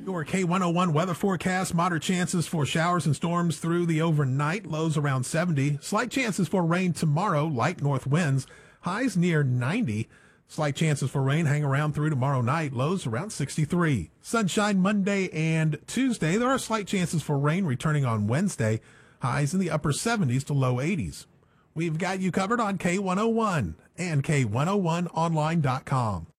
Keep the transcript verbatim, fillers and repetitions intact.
Your K one oh one weather forecast. Moderate chances for showers and storms through the overnight. Lows around seventy. Slight chances for rain tomorrow. Light north winds. Highs near ninety. Slight chances for rain hang around through tomorrow night. Lows around sixty-three. Sunshine Monday and Tuesday. There are slight chances for rain returning on Wednesday. Highs in the upper seventies to low eighties. We've got you covered on K one oh one and K one oh one online dot com.